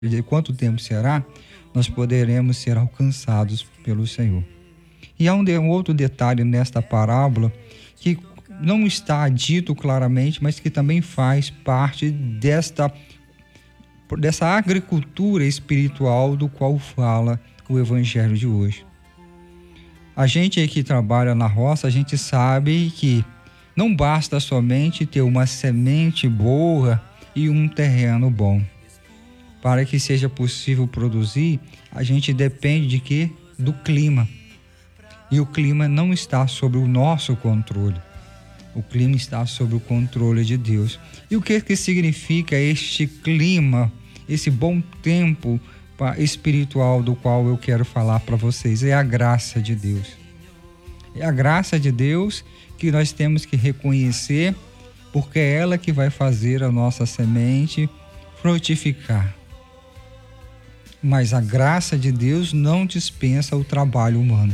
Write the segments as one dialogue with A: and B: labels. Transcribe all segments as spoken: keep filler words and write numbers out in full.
A: de quanto tempo será, nós poderemos ser alcançados pelo Senhor. E há um, de, um outro detalhe nesta parábola que não está dito claramente, mas que também faz parte desta, dessa agricultura espiritual do qual fala o Evangelho de hoje. A gente que trabalha na roça, a gente sabe que não basta somente ter uma semente boa e um terreno bom. Para que seja possível produzir, a gente depende de quê? Do clima. E o clima não está sob o nosso controle. O clima está sob o controle de Deus. E o que, que significa este clima, esse bom tempo espiritual do qual eu quero falar para vocês? É a graça de Deus. É a graça de Deus que nós temos que reconhecer, porque é ela que vai fazer a nossa semente frutificar. Mas a graça de Deus não dispensa o trabalho humano.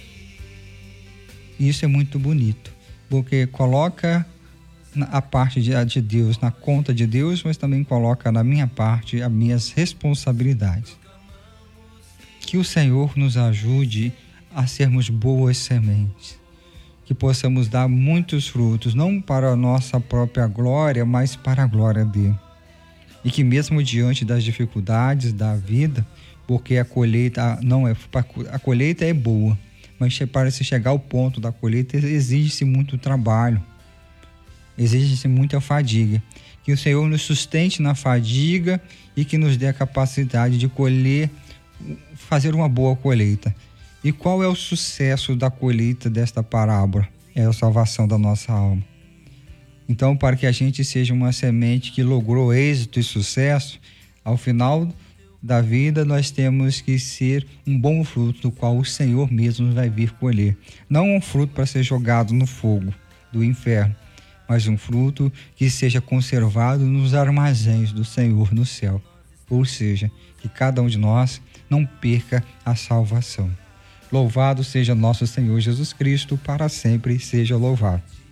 A: Isso é muito bonito, porque coloca a parte de Deus na conta de Deus, mas também coloca na minha parte as minhas responsabilidades. Que o Senhor nos ajude a sermos boas sementes, que possamos dar muitos frutos, não para a nossa própria glória, mas para a glória dele. E que mesmo diante das dificuldades da vida, porque a colheita não é, a colheita é boa, mas para se chegar ao ponto da colheita exige-se muito trabalho, exige-se muita fadiga. Que o Senhor nos sustente na fadiga e que nos dê a capacidade de colher, fazer uma boa colheita. E qual é o sucesso da colheita desta parábola? É a salvação da nossa alma. Então, para que a gente seja uma semente que logrou êxito e sucesso, ao final da vida nós temos que ser um bom fruto do qual o Senhor mesmo vai vir colher. Não um fruto para ser jogado no fogo do inferno, mas um fruto que seja conservado nos armazéns do Senhor no céu. Ou seja, que cada um de nós não perca a salvação. Louvado seja nosso Senhor Jesus Cristo, para sempre seja louvado.